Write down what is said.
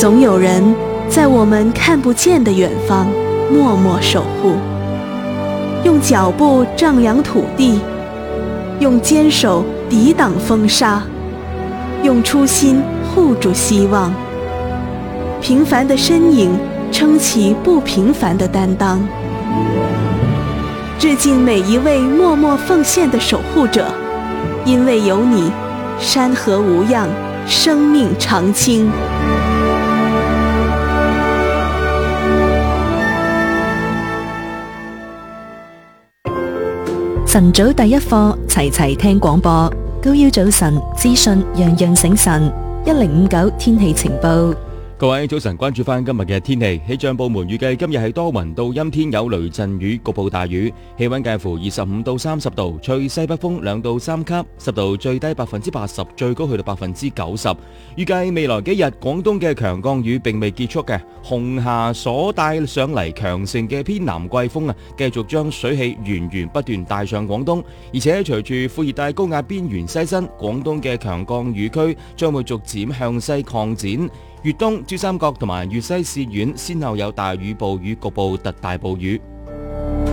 總有人在我們看不見的遠方默默守護，用腳步丈量土地，用堅守抵擋風沙，用初心護住希望。平凡的身影撐起不平凡的擔當。致敬每一位默默奉獻的守護者，因為有你，山河無恙，生命長青。 晨早第一課，齊齊聽廣播。高腰早晨，資訊樣樣醒神。1059天氣情報。 各位早晨，關注翻今日嘅天氣。氣象部門預計今日係多雲到陰天，有雷陣雨，局部大雨。氣溫介乎25到30度，吹西北風2到3級，濕度最低80%，最高去到90%。預計未來幾日，廣東嘅強降雨並未結束嘅，紅霞所帶上嚟強盛嘅偏南季風繼續將水氣源源不斷帶上廣東，而且隨住副熱帶高壓邊緣西伸，廣東嘅強降雨區將會逐漸向西擴展。粵東、珠三角同埋粵西市縣先後有大雨、暴雨，局部特大暴雨。